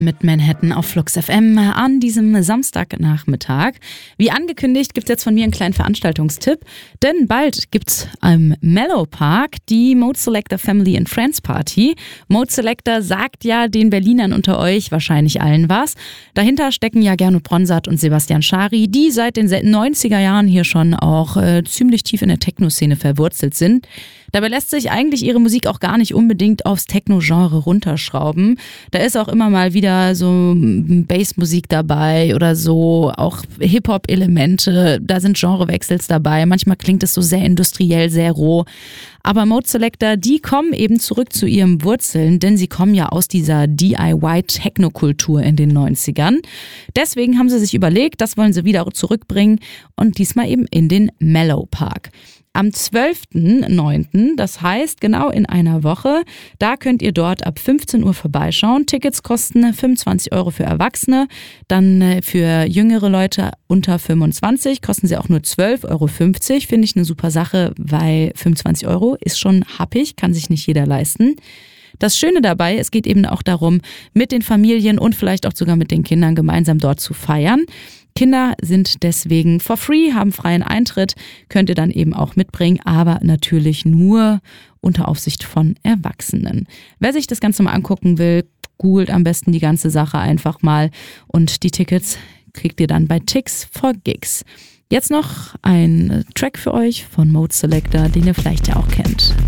Mit Manhattan auf Flux FM an diesem Samstagnachmittag. Wie angekündigt gibt's jetzt von mir einen kleinen Veranstaltungstipp, denn bald gibt's am Mellow Park die Mode Selector Family and Friends Party. Mode Selector sagt ja den Berlinern unter euch wahrscheinlich allen was. Dahinter stecken ja Gernot Bronsart und Sebastian Schari, die seit den 90er Jahren hier schon auch ziemlich tief in der Techno-Szene verwurzelt sind. Dabei lässt sich eigentlich ihre Musik auch gar nicht unbedingt aufs Techno-Genre runterschrauben. Da ist auch immer mal wieder so Bassmusik dabei oder so, auch Hip-Hop-Elemente, da sind Genrewechsels dabei. Manchmal klingt es so sehr industriell, sehr roh. Aber Mode Selector, die kommen eben zurück zu ihren Wurzeln, denn sie kommen ja aus dieser DIY-Techno-Kultur in den 90ern. Deswegen haben sie sich überlegt, das wollen sie wieder zurückbringen und diesmal eben in den Mellow Park. Am 12.09., das heißt genau in einer Woche, da könnt ihr dort ab 15 Uhr vorbeischauen. Tickets kosten 25 € für Erwachsene, dann für jüngere Leute unter 25 kosten sie auch nur 12,50 €. Finde ich eine super Sache, weil 25 € ist schon happig, kann sich nicht jeder leisten. Das Schöne dabei, es geht eben auch darum, mit den Familien und vielleicht auch sogar mit den Kindern gemeinsam dort zu feiern. Kinder sind deswegen for free, haben freien Eintritt, könnt ihr dann eben auch mitbringen, aber natürlich nur unter Aufsicht von Erwachsenen. Wer sich das Ganze mal angucken will, googelt am besten die ganze Sache einfach mal und die Tickets kriegt ihr dann bei Tix4Gigs. Jetzt noch ein Track für euch von Mode Selector, den ihr vielleicht ja auch kennt.